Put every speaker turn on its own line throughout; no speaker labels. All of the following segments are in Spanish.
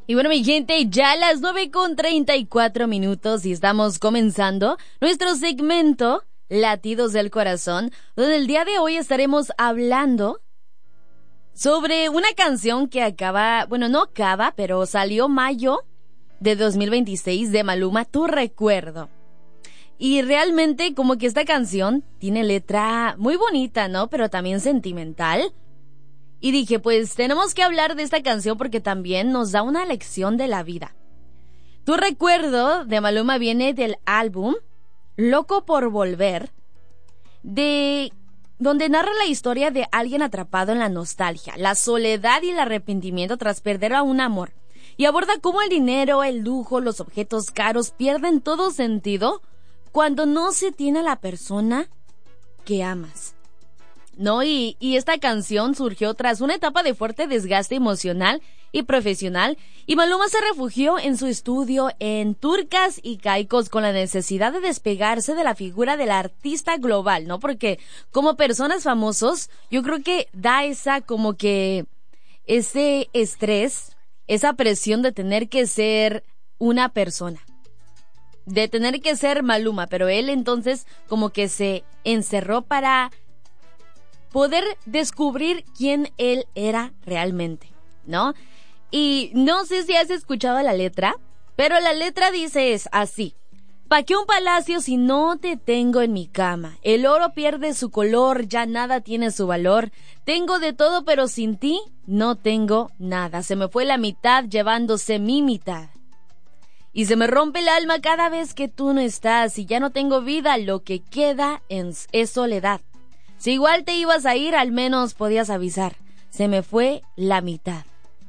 Y bueno, mi gente, ya a las 9:34 y estamos comenzando nuestro segmento Latidos del Corazón, donde el día de hoy estaremos hablando sobre una canción que no acaba, pero salió mayo de 2026 de Maluma, Tu Recuerdo. Y realmente como que esta canción tiene letra muy bonita, ¿no? Pero también sentimental. Y dije, pues tenemos que hablar de esta canción porque también nos da una lección de la vida. Tu Recuerdo de Maluma viene del álbum Loco por Volver, donde narra la historia de alguien atrapado en la nostalgia, la soledad y el arrepentimiento tras perder a un amor. Y aborda cómo el dinero, el lujo, los objetos caros pierden todo sentido cuando no se tiene a la persona que amas. ¿No? Y esta canción surgió tras una etapa de fuerte desgaste emocional y profesional, y Maluma se refugió en su estudio en Turcas y Caicos con la necesidad de despegarse de la figura del artista global, ¿no? Porque como personas famosos, yo creo que da ese estrés, esa presión de tener que ser una persona, de tener que ser Maluma, pero él entonces como que se encerró para poder descubrir quién él era realmente, ¿no? Y no sé si has escuchado la letra, pero la letra dice así: ¿pa' qué un palacio si no te tengo en mi cama? El oro pierde su color, ya nada tiene su valor. Tengo de todo, pero sin ti no tengo nada. Se me fue la mitad llevándose mi mitad. Y se me rompe el alma cada vez que tú no estás, y ya no tengo vida, lo que queda es soledad. Si igual te ibas a ir, al menos podías avisar. Se me fue la mitad.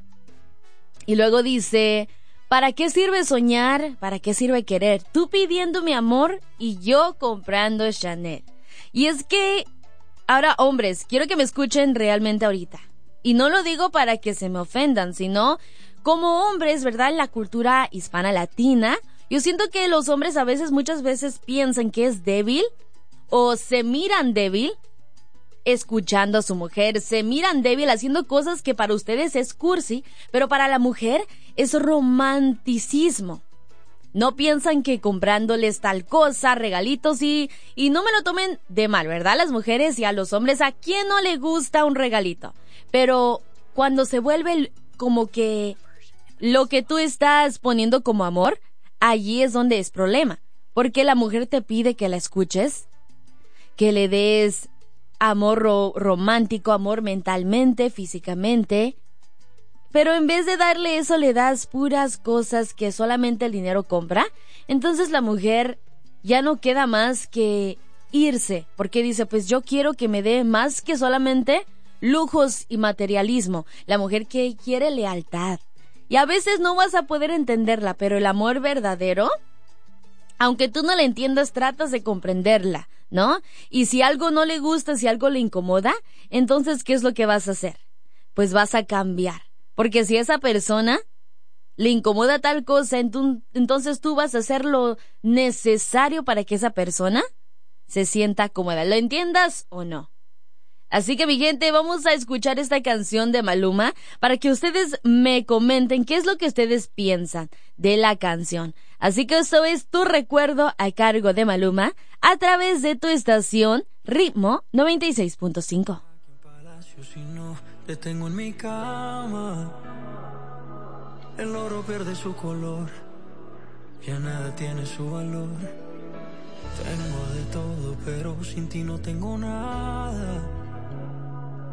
Y luego dice: ¿para qué sirve soñar? ¿Para qué sirve querer? Tú pidiendo mi amor y yo comprando Chanel. Y es que, ahora hombres, quiero que me escuchen realmente ahorita. Y no lo digo para que se me ofendan, sino como hombres, ¿verdad? En la cultura hispana latina, yo siento que los hombres muchas veces piensan que es débil o se miran débil escuchando a su mujer, se miran débil haciendo cosas que para ustedes es cursi, pero para la mujer es romanticismo. No piensan que comprándoles tal cosa, regalitos y no me lo tomen de mal, ¿verdad? Las mujeres y a los hombres, ¿a quién no le gusta un regalito? Pero cuando se vuelve como que lo que tú estás poniendo como amor, allí es donde es problema, porque la mujer te pide que la escuches, que le des amor romántico, amor mentalmente, físicamente, pero en vez de darle eso le das puras cosas que solamente el dinero compra. Entonces la mujer ya no queda más que irse, porque dice, pues yo quiero que me dé más que solamente lujos y materialismo. La mujer que quiere lealtad, y a veces no vas a poder entenderla, pero el amor verdadero, aunque tú no la entiendas, tratas de comprenderla, ¿no? Y si algo no le gusta, si algo le incomoda, entonces, ¿qué es lo que vas a hacer? Pues vas a cambiar. Porque si a esa persona le incomoda tal cosa, entonces tú vas a hacer lo necesario para que esa persona se sienta cómoda. ¿Lo entiendas o no? Así que, mi gente, vamos a escuchar esta canción de Maluma para que ustedes me comenten qué es lo que ustedes piensan de la canción. Así que esto es Tu Recuerdo a cargo de Maluma a través de tu estación Ritmo 96.5.
Si no te tengo en mi cama, el oro pierde su color, ya nada tiene su valor. Tengo de todo, pero sin ti no tengo nada.